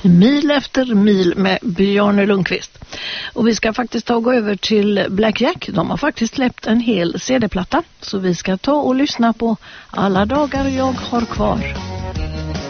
Mil efter mil med Bjarne Lundqvist. Och vi ska faktiskt gå över till Black Jack. De har faktiskt släppt en hel CD-platta. Så vi ska ta och lyssna på Alla dagar jag har kvar.